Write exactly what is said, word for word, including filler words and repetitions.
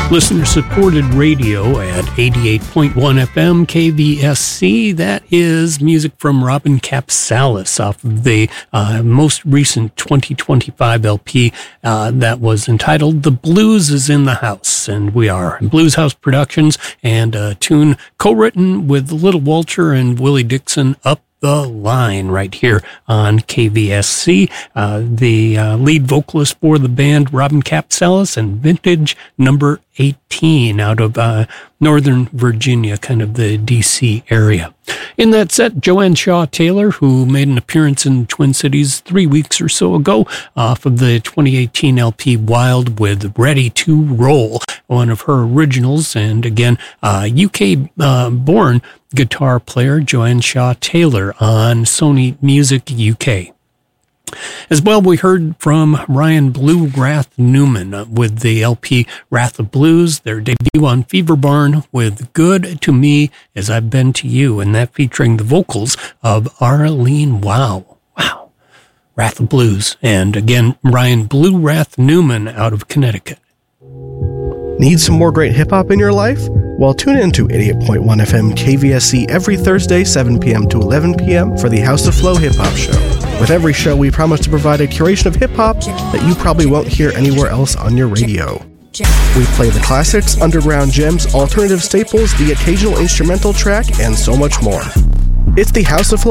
Listener-supported radio at eighty-eight point one F M K V S C. That is music from Robin Capsalis off of the uh, most recent twenty twenty-five L P uh, that was entitled The Blues is in the House. And we are Blues House Productions, and a tune co-written with Little Walter and Willie Dixon, Up the Line, right here on K V S C. Uh, the uh, lead vocalist for the band, Robin Capsalis, and Vintage number eighteen out of uh, Northern Virginia, kind of the D C area. In that set, Joanne Shaw Taylor, who made an appearance in Twin Cities three weeks or so ago off of the twenty eighteen L P Wild with Ready to Roll, one of her originals. And again, uh, U K uh, born guitar player Joanne Shaw Taylor on Sony Music U K. As well, we heard from Ryan Blue Wrath Newman with the L P Wrath of Blues, their debut on Fever Barn with Good to Me as I've Been to You, and that featuring the vocals of Arlene Wow. Wow. Wrath of Blues. And again, Ryan Blue Wrath Newman out of Connecticut. Need some more great hip-hop in your life? Well, tune in to eighty-eight point one F M K V S C every Thursday, seven p.m. to eleven p.m. for the House of Flow Hip-Hop Show. With every show, we promise to provide a curation of hip-hop that you probably won't hear anywhere else on your radio. We play the classics, underground gems, alternative staples, the occasional instrumental track, and so much more. It's the House of Flow